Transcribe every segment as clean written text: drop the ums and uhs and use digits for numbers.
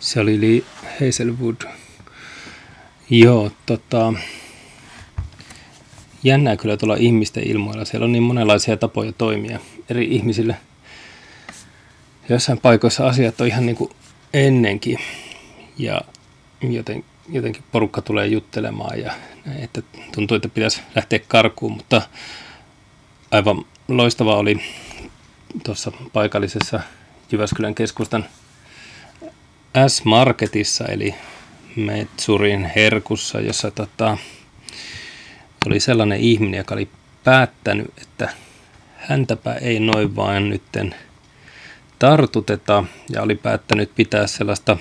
Se oli Lee Hazelwood. Joo, jännää kyllä tuolla ihmisten ilmoilla. Siellä on niin monenlaisia tapoja toimia eri ihmisille. Jossain paikoissa asiat on ihan niin kuin ennenkin. Ja jotenkin porukka tulee juttelemaan ja että tuntuu, että pitäisi lähteä karkuun, mutta aivan loistava oli tuossa paikallisessa Jyväskylän keskustan S-Marketissa, eli Metsurin herkussa, jossa oli sellainen ihminen, joka oli päättänyt, että häntäpä ei noin vaan nytten tartuteta, ja oli päättänyt pitää sellaista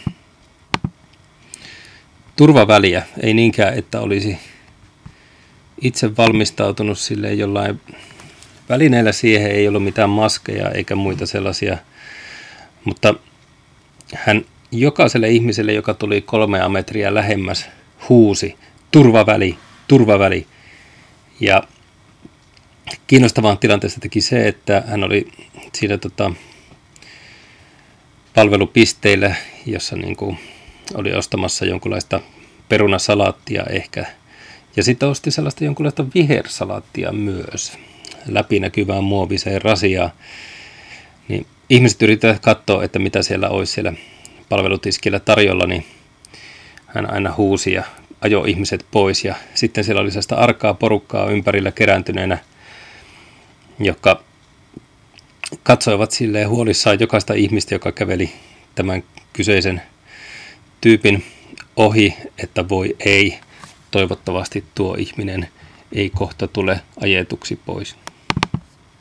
turvaväliä, ei niinkään, että olisi itse valmistautunut silleen jollain välineellä siihen, ei ollut mitään maskeja eikä muita sellaisia, mutta hän jokaiselle ihmiselle, joka tuli 3 metriä lähemmäs, huusi turvaväli, turvaväli. Ja kiinnostavaan tilanteessa teki se, että hän oli siinä palvelupisteillä, jossa niin kuin oli ostamassa jonkunlaista perunasalaattia ehkä. Ja sitten osti sellaista jonkunlaista vihersalaattia myös, läpinäkyvää muoviseen rasiaan. Niin ihmiset yrittävät katsoa, että mitä siellä olisi siellä palvelutiskillä tarjolla, niin hän aina huusi ja ajoi ihmiset pois. Ja sitten siellä oli sellaista arkaa porukkaa ympärillä kerääntyneenä, jotka katsoivat silleen huolissaan jokaista ihmistä, joka käveli tämän kyseisen tyypin ohi, että voi ei, toivottavasti tuo ihminen ei kohta tule ajetuksi pois.